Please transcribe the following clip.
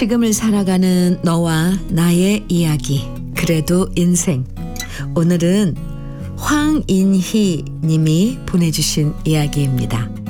지금을 살아가는 너와 나의 이야기, 그래도 인생. 오늘은 황인희 님이 보내주신 이야기입니다.